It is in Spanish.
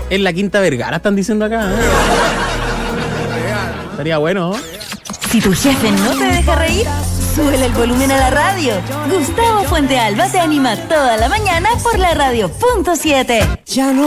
En la Quinta Vergara están diciendo acá. Estaría bueno. Si tu jefe no te deja reír, súbele el volumen a la radio. Gustavo Fuentealba te anima toda la mañana por la radio.7. Ya no